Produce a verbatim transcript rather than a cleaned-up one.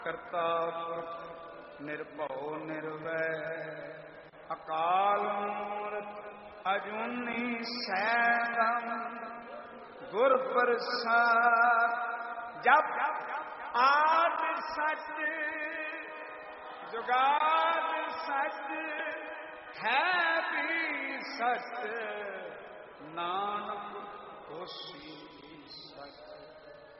ਕਰਤਾ ਪੁਰਖ ਨਿਰਭਉ ਨਿਰਵੈਰ ਅਕਾਲ ਮੂਰਤ ਅਜੂਨੀ ਸੈਭੰ ਗੁਰ ਪ੍ਰਸਾਦ। ਜਪ ਆਦਿ ਸਚ ਜੁਗਾਦਿ ਸਚ ਹੈ ਵੀ ਸਚ ਨਾਨਕ ਹੋਸੀ ਸਚ।